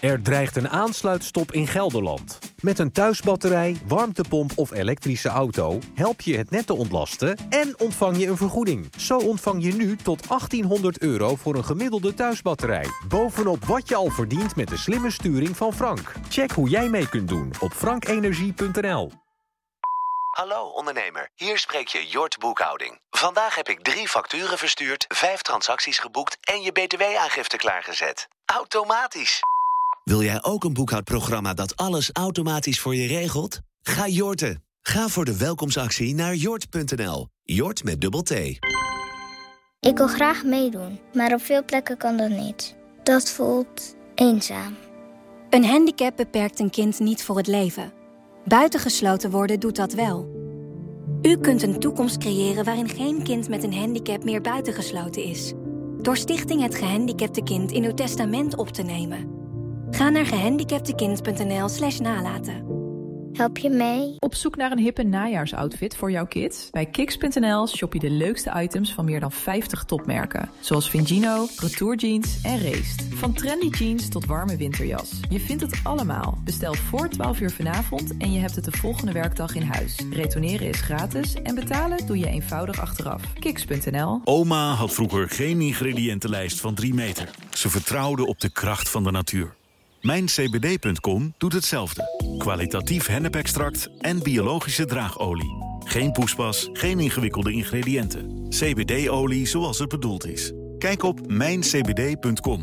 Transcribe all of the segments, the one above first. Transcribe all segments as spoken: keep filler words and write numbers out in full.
Er dreigt een aansluitstop in Gelderland. Met een thuisbatterij, warmtepomp of elektrische auto help je het net te ontlasten en ontvang je een vergoeding. Zo ontvang je nu tot achttienhonderd euro voor een gemiddelde thuisbatterij. Bovenop wat je al verdient met de slimme sturing van Frank. Check hoe jij mee kunt doen op frankenergie punt n l. Hallo ondernemer, hier spreek je Jort Boekhouding. Vandaag heb ik drie facturen verstuurd, vijf transacties geboekt en je B T W-aangifte klaargezet. Automatisch. Wil jij ook een boekhoudprogramma dat alles automatisch voor je regelt? Ga Jorten. Ga voor de welkomstactie naar jort punt n l. Jort met dubbel T. Ik wil graag meedoen, maar op veel plekken kan dat niet. Dat voelt eenzaam. Een handicap beperkt een kind niet voor het leven. Buitengesloten worden doet dat wel. U kunt een toekomst creëren waarin geen kind met een handicap meer buitengesloten is. Door Stichting Het Gehandicapte Kind in uw testament op te nemen. Ga naar gehandicaptekind punt n l slash nalaten. Help je mee? Op zoek naar een hippe najaarsoutfit voor jouw kids? Bij kiks punt n l shop je de leukste items van meer dan vijftig topmerken. Zoals Vingino, Retour Jeans en Raced. Van trendy jeans tot warme winterjas. Je vindt het allemaal. Bestel voor twaalf uur vanavond en je hebt het de volgende werkdag in huis. Retourneren is gratis en betalen doe je eenvoudig achteraf. kiks punt n l. Oma had vroeger geen ingrediëntenlijst van drie meter. Ze vertrouwde op de kracht van de natuur. Mijn C B D punt com doet hetzelfde. Kwalitatief hennepextract en biologische draagolie. Geen poespas, geen ingewikkelde ingrediënten. C B D-olie zoals het bedoeld is. Kijk op mijn c b d punt com.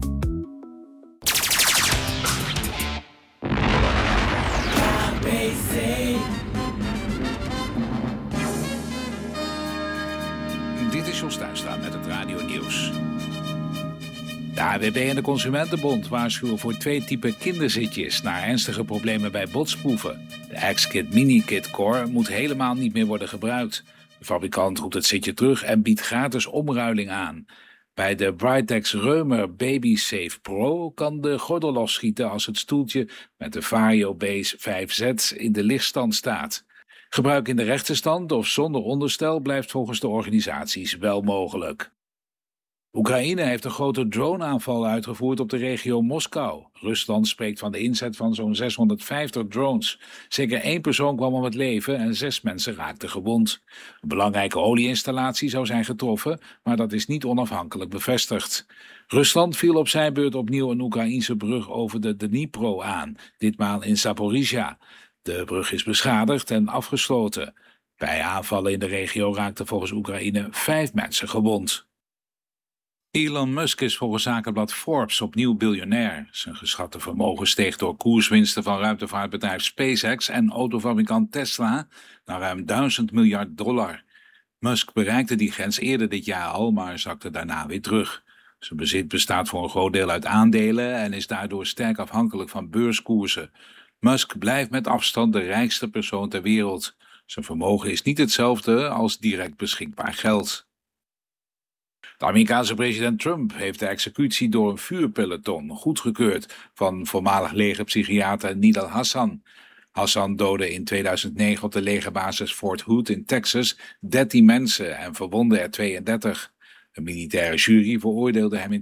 Dit is Jos Tuinstra met het Radio Nieuws. De A W B en de Consumentenbond waarschuwen voor twee typen kinderzitjes na ernstige problemen bij botsproeven. De X-Kit Mini-Kit Core moet helemaal niet meer worden gebruikt. De fabrikant roept het zitje terug en biedt gratis omruiling aan. Bij de Brightex Reumer Baby Safe Pro kan de gordel losschieten als het stoeltje met de Vario Base vijf Z in de lichtstand staat. Gebruik in de rechte stand of zonder onderstel blijft volgens de organisaties wel mogelijk. Oekraïne heeft een grote droneaanval uitgevoerd op de regio Moskou. Rusland spreekt van de inzet van zo'n zeshonderdvijftig drones. Zeker één persoon kwam om het leven en zes mensen raakten gewond. Een belangrijke olieinstallatie zou zijn getroffen, maar dat is niet onafhankelijk bevestigd. Rusland viel op zijn beurt opnieuw een Oekraïense brug over de Dnipro aan, ditmaal in Zaporizhia. De brug is beschadigd en afgesloten. Bij aanvallen in de regio raakten volgens Oekraïne vijf mensen gewond. Elon Musk is volgens zakenblad Forbes opnieuw biljonair. Zijn geschatte vermogen steeg door koerswinsten van ruimtevaartbedrijf SpaceX en autofabrikant Tesla naar ruim duizend miljard dollar. Musk bereikte die grens eerder dit jaar al, maar zakte daarna weer terug. Zijn bezit bestaat voor een groot deel uit aandelen en is daardoor sterk afhankelijk van beurskoersen. Musk blijft met afstand de rijkste persoon ter wereld. Zijn vermogen is niet hetzelfde als direct beschikbaar geld. De Amerikaanse president Trump heeft de executie door een vuurpeloton goedgekeurd van voormalig legerpsychiater Nidal Hassan. Hassan doodde in tweeduizend negen op de legerbasis Fort Hood in Texas dertien mensen en verwondde er tweeëndertig. Een militaire jury veroordeelde hem in